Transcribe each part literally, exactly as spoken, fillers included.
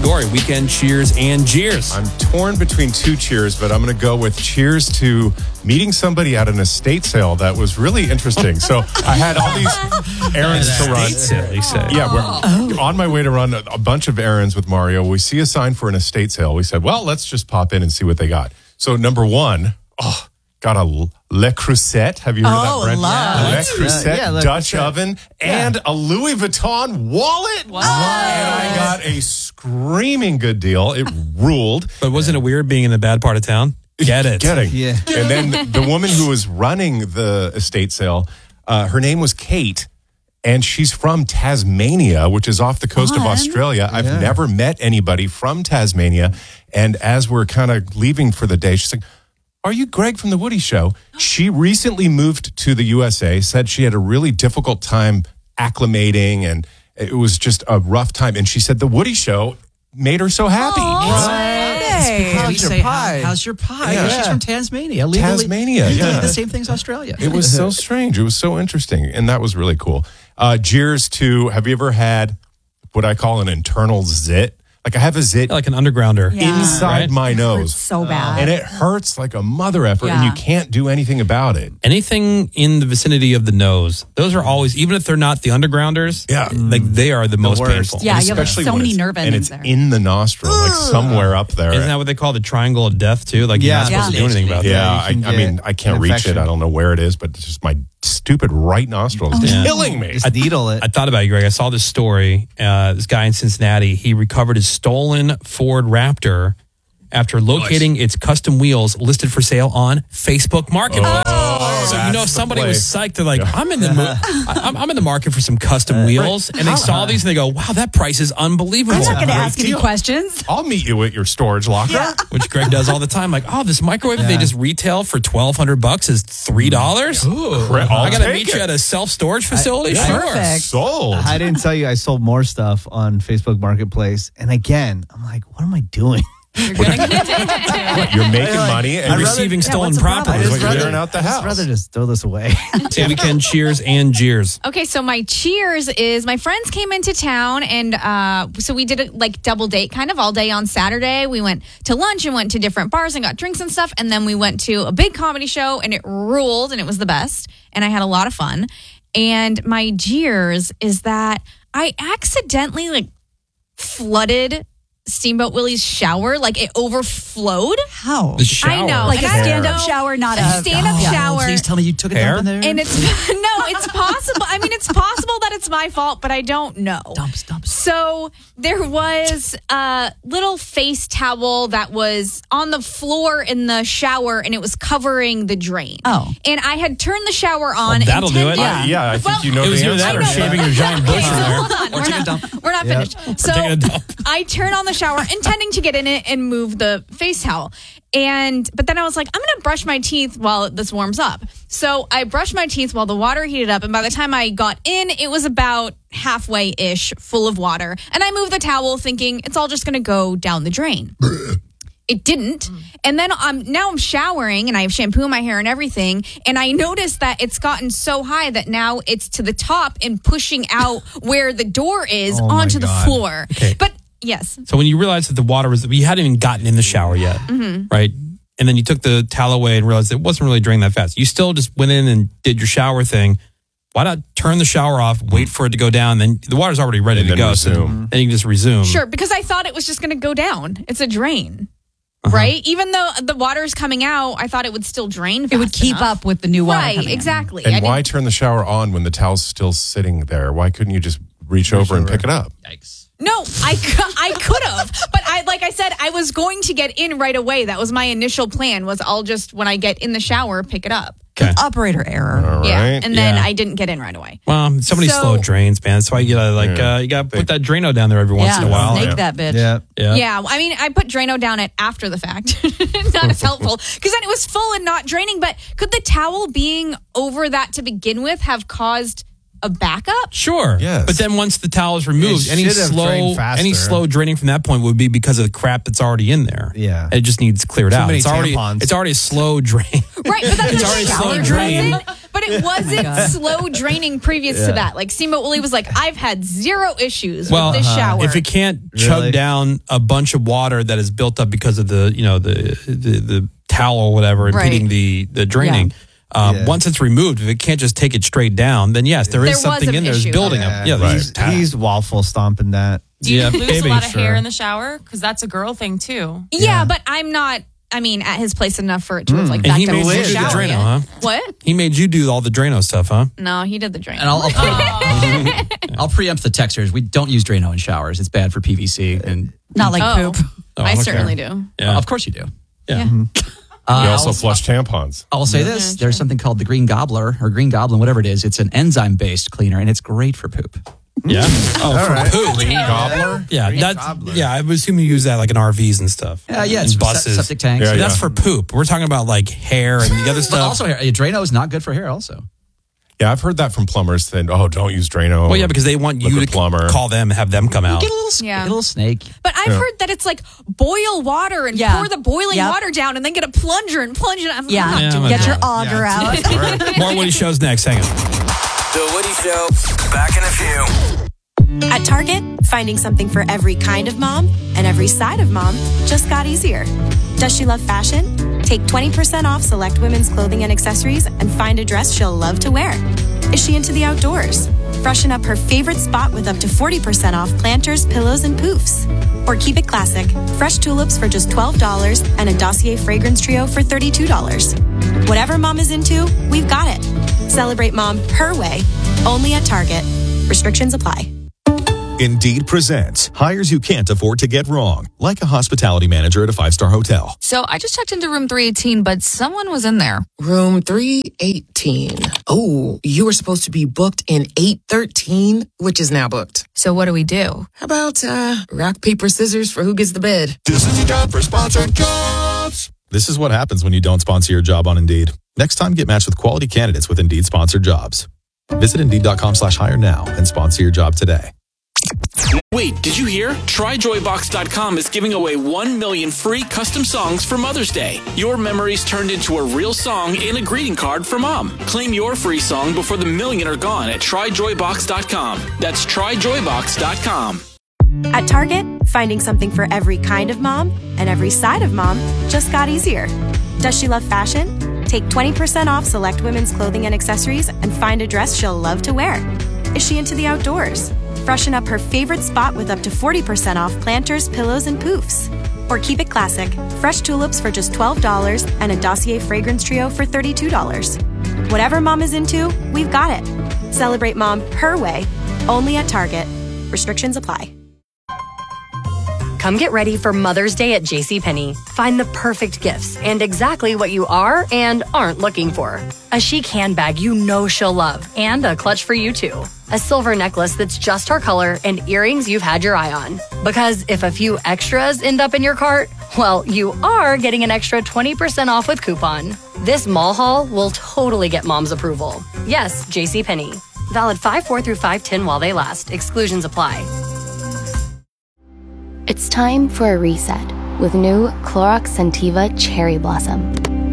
Greg Gorey, weekend cheers and jeers. I'm torn between two cheers, but I'm going to go with cheers to meeting somebody at an estate sale that was really interesting. So I had all these errands to run. Estate sale, you say? Yeah, we're on my way to run a, a bunch of errands with Mario. We see a sign for an estate sale. We said, well, let's just pop in and see what they got. So number one, oh, got a Le Creuset. Have you heard Oh, of that brand? love. Le Uh, Creuset yeah, Le Dutch Creuset. oven and a Louis Vuitton wallet. Wow. And I got a screaming good deal. It ruled. But wasn't it weird being in the bad part of town? Get it. Getting. Yeah. And then the woman who was running the estate sale, uh, her name was Kate, and she's from Tasmania, which is off the coast of Fun. Australia. I've Yeah. never met anybody from Tasmania. And as we're kind of leaving for the day, she's like, are you Greg from The Woody Show? She recently moved to the U S A, said she had a really difficult time acclimating, and it was just a rough time. And she said The Woody Show made her so happy. Hey, How's we your say, pie? How, how's your pie? Yeah. She's from Tasmania. Legally, Tasmania, legally yeah. the same thing as Australia. It was so strange. It was so interesting. And that was really cool. Uh, cheers to, have you ever had what I call an internal zit? Like I have a zit Like an undergrounder. Yeah. inside Right? my nose. So bad. And it hurts like a mother effer, and Yeah. you can't do anything about it. Anything in the vicinity of the nose, those are always, even if they're not the undergrounders, Yeah. like they are the, most worst. painful. Yeah, And you have especially so when many it's- nerve And endings it's there. in the nostril, like somewhere up there. Isn't that what they call the triangle of death too? Like Yeah. you're not supposed Yeah. to do anything about yeah, that. I, you can I mean, get I can't an reach infection. it. I don't know where it is, but it's just my stupid right nostril is Yeah. killing me. Just needle it. I thought about you, Greg. I saw this story. Uh, this guy in Cincinnati, he recovered his stolen Ford Raptor after locating its custom wheels listed for sale on Facebook Marketplace. Oh, so you know, if that's the somebody play. was psyched. They're like, "I'm in the, mo- I- I'm, I'm in the market for some custom wheels," and they saw these and they go, "Wow, that price is unbelievable." I'm not going to Great ask any deal. questions. I'll meet you at your storage locker. Which Greg does all the time. Like, oh, this microwave that they just retail for twelve hundred bucks is three dollars. I'll I got to take meet you it. at a self storage facility. Yeah. Sure. Perfect. Sold. I didn't tell you I sold more stuff on Facebook Marketplace. And again, I'm like, what am I doing? You're going to get into What, you're making like- money and And I'd rather- receiving yeah, stolen what's the problem? property. It's I'd like just clearing out the I'd house. rather just throw this away. Say weekend cheers and jeers. Okay, so my cheers is my friends came into town, and uh, so we did a like double date kind of all day on Saturday. We went to lunch and went to different bars and got drinks and stuff, and then we went to a big comedy show, and it ruled, and it was the best, and I had a lot of fun. And my jeers is that I accidentally like flooded Steamboat Willie's shower, like it overflowed. How? The shower. I know, Like and a I don't stand-up know. shower, not a a- stand-up Oh, shower. Please tell me you took a Hair? dump in there. And it's no, it's possible. I mean, it's possible that it's my fault, but I don't know. dumps, dumps. So there was a little face towel that was on the floor in the shower, and it was covering the drain. Oh. and I had turned the shower on. Oh, that'll do intending- it. Uh, yeah, I think Well, you know It was the either answer. that or shaving your giant bush in there. Hold on, Or we're take a not, dump. we're not Yeah. finished. So taking a dump. I turn on the shower, intending to get in it and move the face towel. And but then I was like, I'm gonna brush my teeth while this warms up. So I brushed my teeth while the water heated up, and by the time I got in, it was about halfway ish full of water. And I moved the towel, thinking it's all just gonna go down the drain. It didn't. And then I'm now I'm showering and I have shampoo in my hair and everything. And I noticed that it's gotten so high that now it's to the top and pushing out where the door is Oh my onto the God. floor. Okay. But yes. So when you realized that the water was, you hadn't even gotten in the shower yet, Mm-hmm. right? And then you took the towel away and realized it wasn't really draining that fast. You still just went in and did your shower thing. Why not turn the shower off, wait for it to go down, then the water's already ready And to then go. So resume. then you can just resume. Sure, because I thought it was just going to go down. It's a drain. Uh-huh. Right? Even though the water's coming out, I thought it would still drain fast It would keep enough. up with the new water Right, coming in. exactly. I And didn't- why turn the shower on when the towel's still sitting there? Why couldn't you just reach over and pick it up? Yikes. No, I, cou- I could have, but I like I said, I was going to get in right away. That was my initial plan. Was I'll just when I get in the shower pick it up. Okay. Operator error. All right. Yeah, and then Yeah. I didn't get in right away. Well, somebody So- slow drains, man. That's why you gotta like Yeah. uh, you gotta put that Drano down there every once Yeah, in a while. snake Yeah. that bitch. yeah. Yeah. Yeah, I mean, I put Drano down it after the fact. Not as helpful because then it was full and not draining. But could the towel being over that to begin with have caused a backup. Sure. Yes. But then once the towel is removed, It any should have slow drained faster. any slow draining from that point would be because of the crap that's already in there. Yeah. It just needs cleared Too out. many It's already tampons. it's already a slow drain. Right, but that's It's the already thing. slow It drain. wasn't- But it wasn't slow draining previous to Yeah. that. Like Steamboat Willie was like, I've had zero issues Well, with this shower. if it can't Really? chug down a bunch of water that is built up because of the, you know, the the, the towel or whatever impeding Right. the the draining. Um, Yeah. Once it's removed, if it can't just take it straight down, then yes, there is There was something an in there that's issue. building Yeah, up. Yeah, right. he's, he's waffle stomping that. Do you Yeah, lose maybe, a lot of sure. hair in the shower? Because that's a girl thing too. yeah, Yeah. but I'm not, I mean, at his place enough for it to have like And backed he up made his you do the shower Drano, yet. huh? What? He made you do all the Drano stuff, huh? No, he did the drain. And I'll, I'll, I'll preempt the texters. We don't use Drano in showers. It's bad for P V C. And Not like Oh. poop. Oh, I okay. certainly do. Yeah. of course you do. yeah. Uh, We also I'll- flush tampons. I'll say this: there's something called the Green Gobbler or Green Goblin, whatever it is. It's an enzyme-based cleaner, and it's great for poop. Yeah. Oh, for right. poop. Green gobbler? Yeah, that's, yeah. I would assume you use that like in R Vs and stuff. Uh, yeah, and it's buses. septic tanks. Yeah, But that's for poop. We're talking about like hair and the other But stuff. also, hair. Drano is not good for hair. Also, Yeah, I've heard that from plumbers saying, oh, don't use Drano. well, yeah, because they want you Liquid to plumber. call them, have them come out. get a little, Yeah. get a little snake. But I've heard that it's like boil water and Yeah. pour the boiling Yep. water down and then get a plunger and plunge it. I'm Yeah. not Yeah, doing I'm Get not your doing auger out. More Woody shows next. Hang on. The Woody Show. Back in a few. At Target, finding something for every kind of mom and every side of mom just got easier. Does she love fashion? Take twenty percent off select women's clothing and accessories and find a dress she'll love to wear. Is she into the outdoors? Freshen up her favorite spot with up to forty percent off planters, pillows, and poofs. Or keep it classic. Fresh tulips for just twelve dollars and a Dossier fragrance trio for thirty-two dollars. Whatever mom is into, we've got it. Celebrate mom her way, only at Target. Restrictions apply. Indeed presents hires you can't afford to get wrong, like a hospitality manager at a five-star hotel. So I just checked into room three eighteen, but someone was in there. Room three eighteen. Oh, you were supposed to be booked in eight thirteen, which is now booked. So what do we do? How about uh, rock, paper, scissors for who gets the bed? This is your job for sponsored jobs. This is what happens when you don't sponsor your job on Indeed. Next time, get matched with quality candidates with Indeed sponsored jobs. Visit Indeed.com slash hire now and sponsor your job today. Wait, did you hear? Try Joy Box dot com is giving away one million free custom songs for Mother's Day. Your memories turned into a real song and a greeting card for Mom. Claim your free song before the million are gone at Try Joy Box dot com. That's Try Joy Box dot com. At Target, finding something for every kind of mom and every side of mom just got easier. Does she love fashion? Take twenty percent off select women's clothing and accessories and find a dress she'll love to wear. Is she into the outdoors? Freshen up her favorite spot with up to forty percent off planters, pillows, and poofs. Or keep it classic. Fresh tulips for just twelve dollars and a Dossier fragrance trio for thirty-two dollars. Whatever mom is into, we've got it. Celebrate mom her way, only at Target. Restrictions apply. Come get ready for Mother's Day at JCPenney. Find the perfect gifts and exactly what you are and aren't looking for. A chic handbag you know she'll love and a clutch for you too. A silver necklace that's just her color and earrings you've had your eye on. Because if a few extras end up in your cart, well, you are getting an extra twenty percent off with coupon. This mall haul will totally get mom's approval. Yes, JCPenney. Valid five four through five ten while they last. Exclusions apply. It's time for a reset with new Clorox Scentiva Cherry Blossom.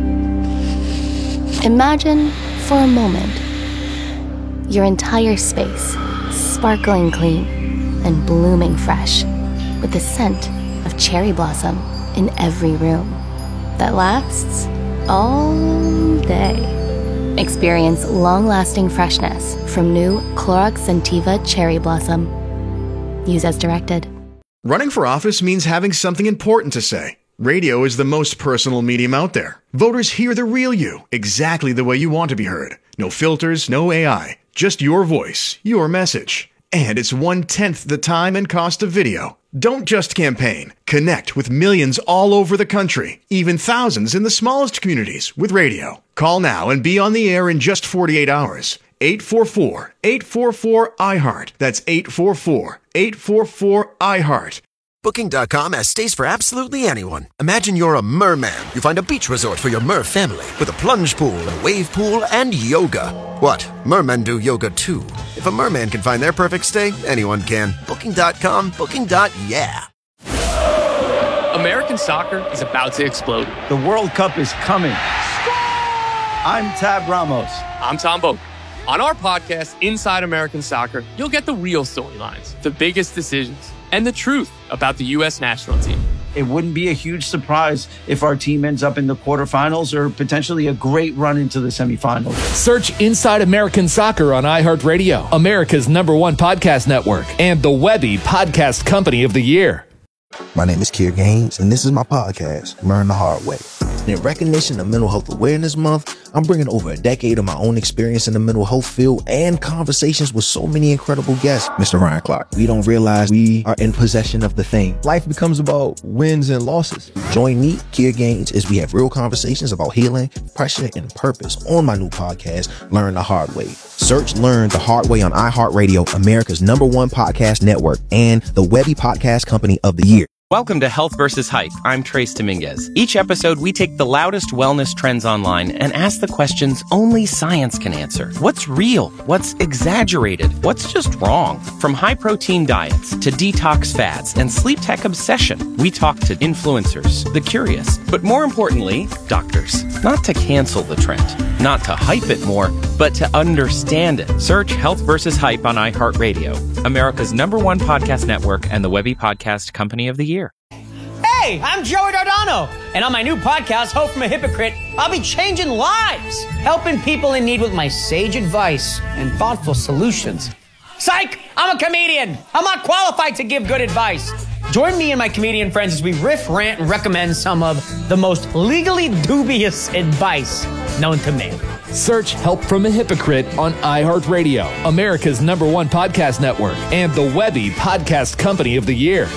Imagine, for a moment, your entire space sparkling clean and blooming fresh with the scent of cherry blossom in every room that lasts all day. Experience long-lasting freshness from new Clorox Scentiva Cherry Blossom. Use as directed. Running for office means having something important to say. Radio is the most personal medium out there. Voters hear the real you, exactly the way you want to be heard. No filters, no A I, just your voice, your message. And it's one-tenth the time and cost of video. Don't just campaign. Connect with millions all over the country, even thousands in the smallest communities with radio. Call now and be on the air in just forty-eight hours. eight four four, eight four four, I heart. That's eight four four, eight four four, I heart. Booking dot com has stays for absolutely anyone. Imagine you're a merman. You find a beach resort for your mer family with a plunge pool, a wave pool, and yoga. What? Mermen do yoga too. If a merman can find their perfect stay, anyone can. Booking dot com, Booking. Yeah. American soccer is about to explode. The World Cup is coming. I'm Tab Ramos. I'm Tom Boak. On our podcast, Inside American Soccer, you'll get the real storylines, the biggest decisions, and the truth about the U S national team. It wouldn't be a huge surprise if our team ends up in the quarterfinals or potentially a great run into the semifinals. Search Inside American Soccer on iHeartRadio, America's number one podcast network, and the Webby Podcast Company of the Year. My name is Kier Gaines, and this is my podcast, Learn the Hard Way. In recognition of Mental Health Awareness Month, I'm bringing over a decade of my own experience in the mental health field and conversations with so many incredible guests. Mister Ryan Clark, we don't realize we are in possession of the thing. Life becomes about wins and losses. Join me, Kier Gaines, as we have real conversations about healing, pressure, and purpose on my new podcast, Learn the Hard Way. Search Learn the Hard Way on iHeartRadio, America's number one podcast network, and the Webby Podcast Company of the Year. Welcome to Health versus Hype. I'm Trace Dominguez. Each episode, we take the loudest wellness trends online and ask the questions only science can answer. What's real? What's exaggerated? What's just wrong? From high-protein diets to detox fads and sleep tech obsession, we talk to influencers, the curious, but more importantly, doctors. Not to cancel the trend, not to hype it more, but to understand it. Search Health versus Hype on iHeartRadio, America's number one podcast network and the Webby Podcast Company of the Year. Hey, I'm Joey Dardano, and on my new podcast, Hope from a Hypocrite, I'll be changing lives, helping people in need with my sage advice and thoughtful solutions. Psych! I'm a comedian. I'm not qualified to give good advice. Join me and my comedian friends as we riff, rant, and recommend some of the most legally dubious advice known to man. Search Help from a Hypocrite on iHeartRadio, America's number one podcast network, and the Webby Podcast Company of the Year.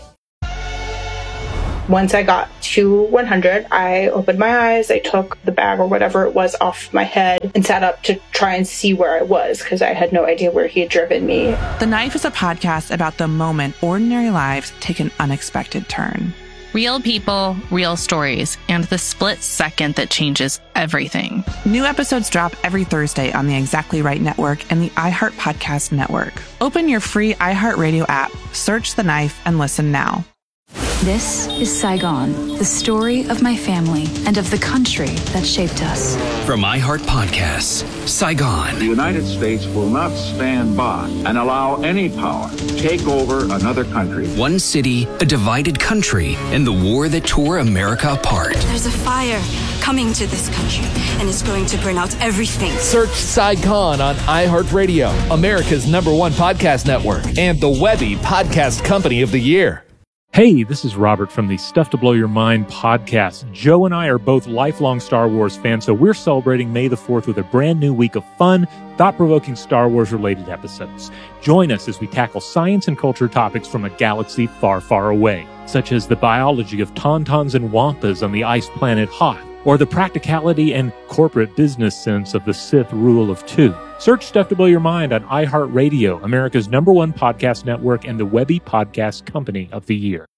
Once I got to one hundred, I opened my eyes, I took the bag or whatever it was off my head and sat up to try and see where I was because I had no idea where he had driven me. The Knife is a podcast about the moment ordinary lives take an unexpected turn. Real people, real stories, and the split second that changes everything. New episodes drop every Thursday on the Exactly Right Network and the iHeart Podcast Network. Open your free iHeartRadio app, search The Knife, and listen now. This is Saigon, the story of my family and of the country that shaped us. From iHeart Podcasts, Saigon. The United States will not stand by and allow any power to take over another country. One city, a divided country, and the war that tore America apart. There's a fire coming to this country, and it's going to burn out everything. Search Saigon on iHeartRadio, America's number one podcast network, and the Webby Podcast Company of the Year. Hey, this is Robert from the Stuff to Blow Your Mind podcast. Joe and I are both lifelong Star Wars fans, so we're celebrating May the fourth with a brand new week of fun, thought-provoking Star Wars-related episodes. Join us as we tackle science and culture topics from a galaxy far, far away, such as the biology of tauntauns and wampas on the ice planet Hoth, or the practicality and corporate business sense of the Sith rule of two. Search Stuff to Blow Your Mind on iHeartRadio, America's number one podcast network, and the Webby Podcast Company of the Year.